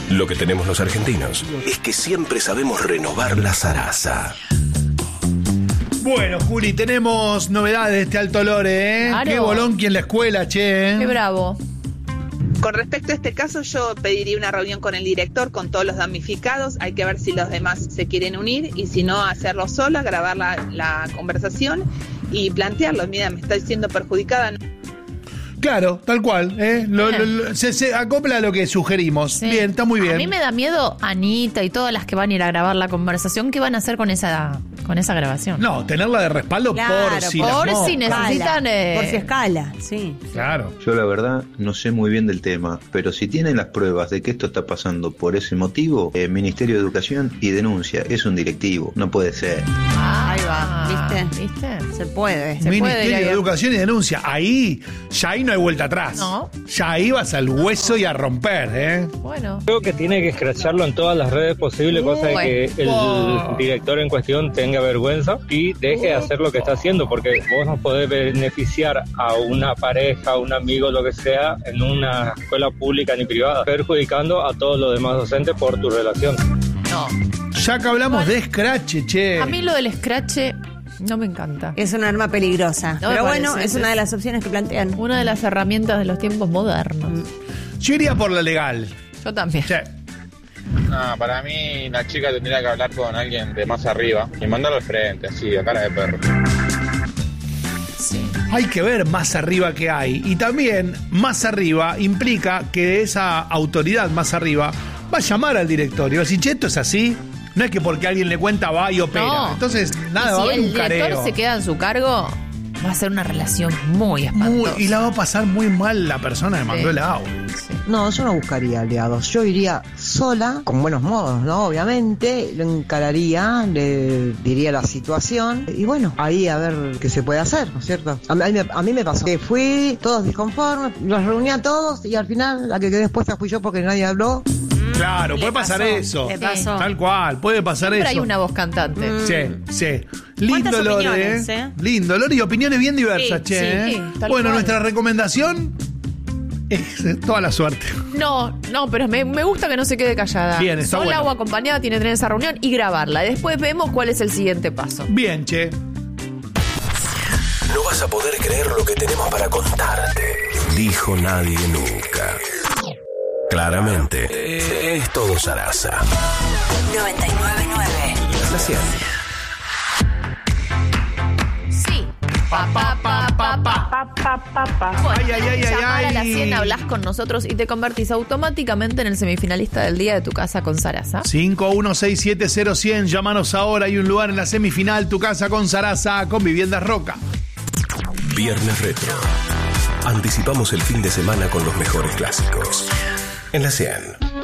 Lo que tenemos los argentinos es que siempre sabemos renovar la zaraza. Bueno, Juli, tenemos novedades de este Alto Lore, ¿eh? Claro. Qué bolonqui en la escuela, che. Qué bravo. Con respecto a este caso, yo pediría una reunión con el director, con todos los damnificados. Hay que ver si los demás se quieren unir y si no, hacerlo sola, grabar la conversación y plantearlo. Mira, me está siendo perjudicada. Claro, tal cual, ¿eh? Se acopla a lo que sugerimos. Sí. Bien, está muy bien. A mí me da miedo Anita y todas las que van a ir a grabar la conversación. ¿Qué van a hacer con esa grabación? No, tenerla de respaldo Claro, por si por las si necesitan... Por si escala, sí. Claro. Yo la verdad no sé muy bien del tema, pero si tienen las pruebas de que esto está pasando por ese motivo, el Ministerio de Educación y denuncia, es un directivo, no puede ser. Ahí va, ¿viste? Se puede. Ministerio de Educación y denuncia. Ahí no hay vuelta atrás. No. Ya ahí vas al hueso y a romper, ¿eh? Bueno. Creo que tiene que escracharlo en todas las redes posibles, cosa de que el director en cuestión tenga vergüenza y deje de hacer lo que está haciendo, porque vos no podés beneficiar a una pareja, a un amigo, lo que sea, en una escuela pública ni privada, perjudicando a todos los demás docentes por tu relación. No. Ya que hablamos de scratch, che. A mí lo del scratch no me encanta. Es un arma peligrosa. No me pero parece, bueno, es una de las opciones que plantean. Una de las herramientas de los tiempos modernos. Yo iría por la legal. Yo también. Che. No, para mí la chica tendría que hablar con alguien de más arriba y mandarlo al frente, así, a cara de perro. Sí. Hay que ver más arriba que hay. Y también más arriba implica que esa autoridad más arriba va a llamar al directorio. Si che, esto es así, no es que porque alguien le cuenta va y opera. No. Entonces, nada, va a Si haber el un careo. director se queda en su cargo, va a ser una relación muy espantosa. Y la va a pasar muy mal la persona que mandó el audio. Sí. No, yo no buscaría aliados. Yo iría sola, con buenos modos, ¿no? Obviamente, lo encararía, le diría la situación y bueno, ahí a ver qué se puede hacer, ¿no es cierto? A mí me pasó que fui, todos disconformes, los reuní a todos y al final la que quedé expuesta fui yo porque nadie habló. Claro, puede pasar eso. Le pasó. Tal cual, puede pasar Siempre eso. hay una voz cantante. Sí. Lindo, ¿Cuántas Lore, opiniones, eh? Lindo, Lore, y opiniones bien diversas, Sí, che. sí, ¿eh? tal Bueno, cual. nuestra recomendación es toda la suerte. No, pero me gusta que no se quede callada. Bien, está Sola bueno. o acompañada tiene que tener esa reunión y grabarla. Y después vemos cuál es el siguiente paso. Bien, che. No vas a poder creer lo que tenemos para contarte. Dijo nadie nunca. Claramente, es todo zaraza. 99.9 La 100. Sí. Llamar a la 100, hablas con nosotros y te convertís automáticamente en el semifinalista del día de tu casa con Sarasa. 51670100, llámanos ahora, hay un lugar en la semifinal, tu casa con Sarasa, con Viviendas Roca. Viernes Retro. Anticipamos el fin de semana con los mejores clásicos. En la 100.